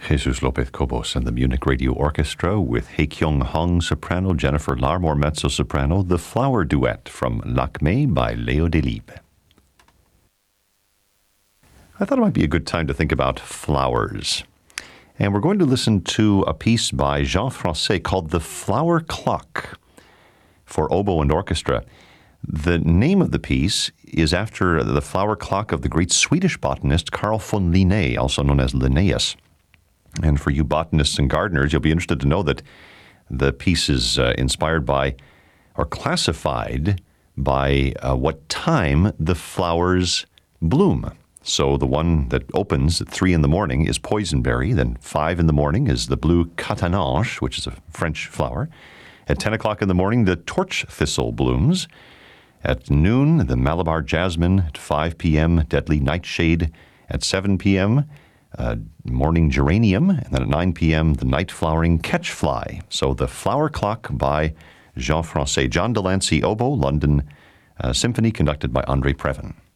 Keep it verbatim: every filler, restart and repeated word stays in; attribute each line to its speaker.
Speaker 1: Jesus Lopez Cobos and the Munich Radio Orchestra with Hae Kyung Hong soprano, Jennifer Larmore mezzo-soprano, The Flower Duet from Lakmé by Léo Delibes. I thought it might be a good time to think about flowers. And we're going to listen to a piece by Jean Francais called The Flower Clock for oboe and orchestra. The name of the piece is after the flower clock of the great Swedish botanist Carl von Linné, also known as Linnaeus. And for you botanists and gardeners, you'll be interested to know that the piece is uh, inspired by or classified by uh, what time the flowers bloom. So the one that opens at three in the morning is poisonberry. Then five in the morning is the blue catanange, which is a French flower. At ten o'clock in the morning, the torch thistle blooms. At noon, the Malabar jasmine. At five p.m., deadly nightshade. At seven p.m., uh, morning geranium. And then at nine p.m., the night-flowering catchfly. So the Flower Clock by Jean Francais. John Delancey, oboe, London uh, Symphony, conducted by Andre Previn.